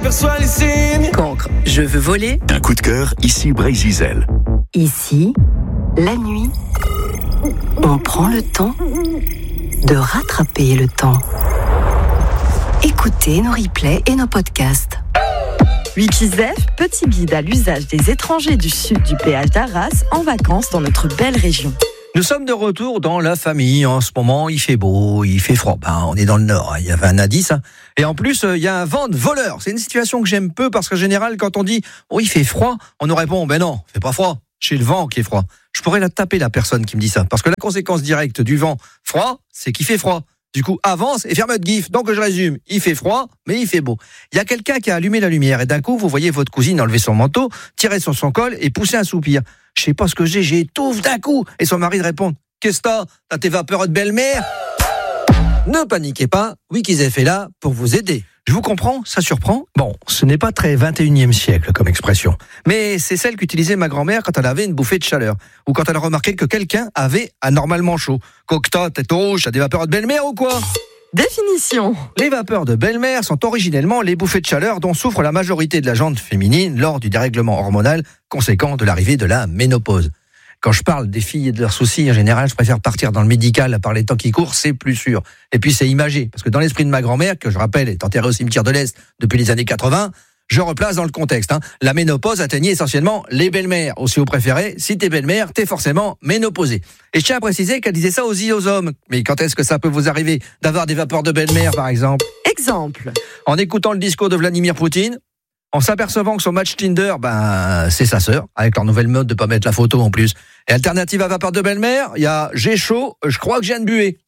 j'aperçois les signes. Cancre, je veux voler. Un coup de cœur, ici Brésil. Ici, la nuit, on prend le temps de rattraper le temps. Écoutez nos replays et nos podcasts. Wikizef, petit guide à l'usage des étrangers du sud du péage d'Arras en vacances dans notre belle région. Nous sommes de retour dans la famille. En ce moment, il fait beau, il fait froid. On est dans le nord, il y avait un indice. Et en plus, il y a un vent de voleur. C'est une situation que j'aime peu parce qu'en général, quand on dit « Oh, il fait froid », on nous répond « Ben non, il fait pas froid. C'est le vent qui est froid. » Je pourrais la taper, la personne qui me dit ça. Parce que la conséquence directe du vent froid, c'est qu'il fait froid. Du coup, avance et ferme votre gif. Donc, je résume. Il fait froid, mais il fait beau. Il y a quelqu'un qui a allumé la lumière et d'un coup, vous voyez votre cousine enlever son manteau, tirer sur son col et pousser un soupir. Je sais pas ce que j'étouffe d'un coup. Et son mari répond, qu'est-ce que t'as tes vapeurs de belle-mère? Ne paniquez pas, Wikizef est là pour vous aider. Je vous comprends, ça surprend. Bon, ce n'est pas très 21e siècle comme expression, mais c'est celle qu'utilisait ma grand-mère quand elle avait une bouffée de chaleur, ou quand elle a remarqué que quelqu'un avait anormalement chaud. Cocteau, tête rouge, t'as des vapeurs de belle-mère ou quoi? Définition. Les vapeurs de belle-mère sont originellement les bouffées de chaleur dont souffre la majorité de la gente féminine lors du dérèglement hormonal conséquent de l'arrivée de la ménopause. Quand je parle des filles et de leurs soucis, en général, je préfère partir dans le médical par les temps qui courent, c'est plus sûr. Et puis c'est imagé, parce que dans l'esprit de ma grand-mère, que je rappelle est enterrée au cimetière de l'Est depuis les années 80, je replace dans le contexte. La ménopause atteignait essentiellement les belles-mères. Aussi au préféré, si t'es belle-mère, t'es forcément ménopausée. Et je tiens à préciser qu'elle disait ça aussi aux hommes. Mais quand est-ce que ça peut vous arriver d'avoir des vapeurs de belle-mère, par exemple? Exemple. En écoutant le discours de Vladimir Poutine, en s'apercevant que son match Tinder, c'est sa sœur, avec leur nouvelle mode de pas mettre la photo en plus. Et alternative à vapeur de belle-mère, il y a j'ai chaud, je crois que je viens de buer.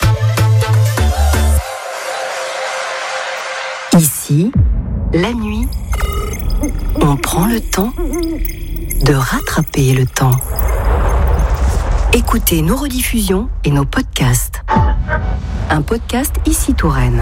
Ici, la nuit, on prend le temps de rattraper le temps. Écoutez nos rediffusions et nos podcasts. Un podcast Ici Touraine.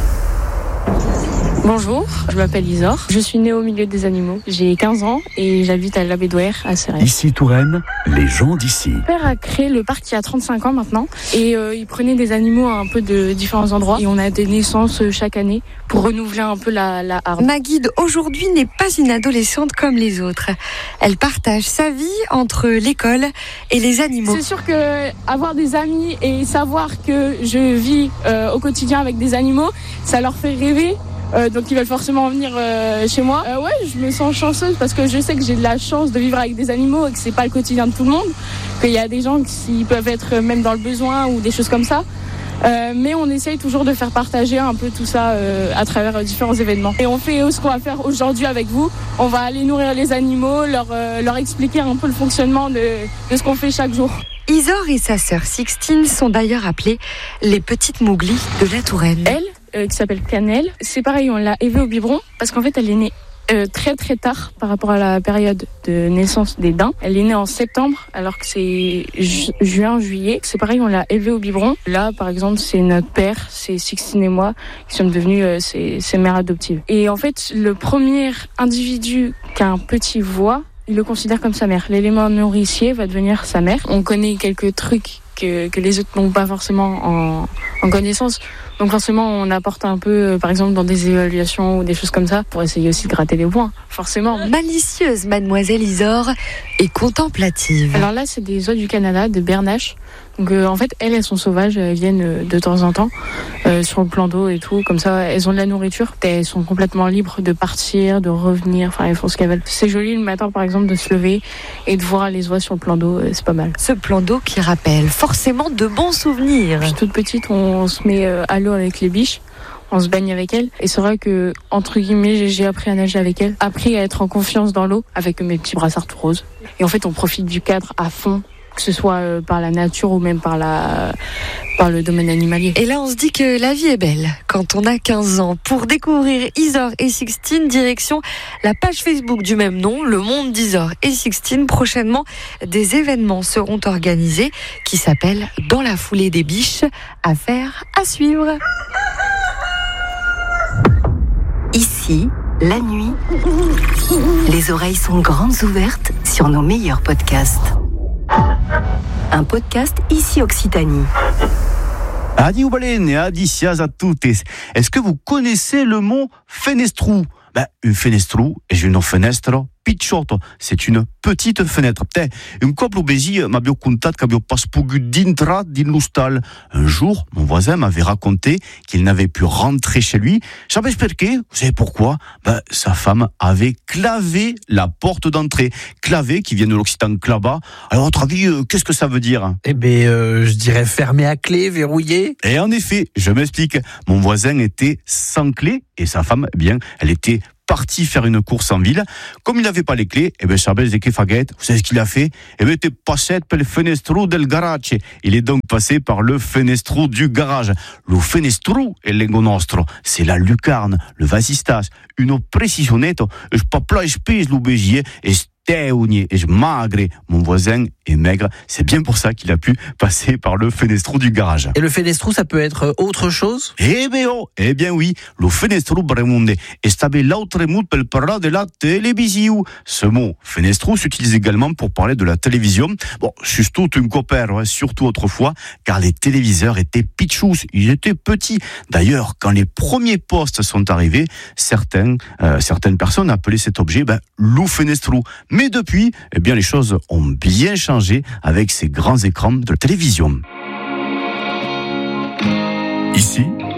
Bonjour, je m'appelle Isor, je suis née au milieu des animaux. J'ai 15 ans et j'habite à l'Abédouer à Serres. Ici Touraine, les gens d'ici. Mon père a créé le parc il y a 35 ans maintenant et il prenait des animaux à un peu de différents endroits et on a des naissances chaque année pour renouveler un peu la harde. Ma guide aujourd'hui n'est pas une adolescente comme les autres. Elle partage sa vie entre l'école et les animaux. C'est sûr que avoir des amis et savoir que je vis au quotidien avec des animaux, ça leur fait rêver. Donc ils veulent forcément venir chez moi. Ouais, je me sens chanceuse parce que je sais que j'ai de la chance de vivre avec des animaux et que c'est pas le quotidien de tout le monde. Qu'il y a des gens qui peuvent être même dans le besoin ou des choses comme ça. Mais on essaye toujours de faire partager un peu tout ça à travers différents événements. Et on fait ce qu'on va faire aujourd'hui avec vous. On va aller nourrir les animaux, leur expliquer un peu le fonctionnement de ce qu'on fait chaque jour. Isor et sa sœur Sixtine sont d'ailleurs appelées les petites mouglis de la Touraine. Elle, qui s'appelle Cannelle, c'est pareil, on l'a élevée au biberon parce qu'en fait elle est née très très tard par rapport à la période de naissance des daims. Elle est née en septembre alors que c'est juin, juillet. C'est pareil, on l'a élevée au biberon. Là par exemple c'est notre père, c'est Sixtine et moi qui sommes devenus ses mères adoptives. Et en fait le premier individu qu'un petit voit, il le considère comme sa mère. L'élément nourricier va devenir sa mère. On connaît quelques trucs que les autres n'ont pas forcément en connaissance. Donc forcément, on apporte un peu, par exemple, dans des évaluations ou des choses comme ça, pour essayer aussi de gratter les points, forcément. Malicieuse, mademoiselle Isor, et contemplative. Alors là, c'est des oies du Canada, de bernache. Donc en fait, elles sont sauvages, elles viennent de temps en temps sur le plan d'eau et tout. Comme ça, elles ont de la nourriture. Elles sont complètement libres de partir, de revenir. Enfin, elles font ce qu'elles veulent. C'est joli le matin, par exemple, de se lever et de voir les oies sur le plan d'eau. C'est pas mal. Ce plan d'eau qui rappelle forcément de bons souvenirs. Je suis toute petite, on se met à l'eau avec les biches. On se baigne avec elle. Et c'est vrai que, entre guillemets, j'ai appris à nager avec elle. Appris à être en confiance dans l'eau avec mes petits brassards tout roses. Et en fait, on profite du cadre à fond. Que ce soit par la nature ou même par le domaine animalier. Et là, on se dit que la vie est belle quand on a 15 ans. Pour découvrir Isor et Sixtine, direction la page Facebook du même nom, Le Monde d'Isor et Sixtine. Prochainement, des événements seront organisés qui s'appellent Dans la foulée des biches. Affaire à suivre. Ici, la nuit, les oreilles sont grandes ouvertes sur nos meilleurs podcasts. Un podcast Ici Occitanie. Adi Oubalène et Adi Siaz à toutes. Est-ce que vous connaissez le mont Fenestrou? un fenestrou et une fenêtre picciotto, c'est une petite fenêtre. Un couple obési m'avait contato che avevo pas potuto dintra din l'hostal. Un jour, mon voisin m'avait raconté qu'il n'avait pu rentrer chez lui. Savez pourquoi? Vous savez pourquoi? Sa femme avait clavé la porte d'entrée. Clavé, qui vient de l'occitan clava. Alors, à votre avis, qu'est-ce que ça veut dire? Je dirais fermé à clé, verrouillé. Et en effet, je m'explique. Mon voisin était sans clé et sa femme, elle était parti faire une course en ville. Comme il n'avait pas les clés, Chabel de Kefaguet, vous savez ce qu'il a fait? Il était passé par le fenestro del garage. Il est donc passé par le fenestro du garage. Le fenestro è lengo nostro, c'est la lucarne, le vasistas, une précisionette, je pas plat espèce l'obégier, et steugni, et magre. Mon voisin est maigre, c'est bien pour ça qu'il a pu passer par le fenestro du garage. Et le fenestrou, ça peut être autre chose? Eh bien oui, le fenestro bremonde est stable l'autre mot pour parler de la télévision. Ce mot fenestro s'utilise également pour parler de la télévision. Bon, surtout un copain, surtout autrefois, car les téléviseurs étaient pitchous, ils étaient petits. D'ailleurs, quand les premiers postes sont arrivés, certaines personnes appelaient cet objet le fenestro. Mais depuis, les choses ont bien changé avec ces grands écrans de télévision. Ici,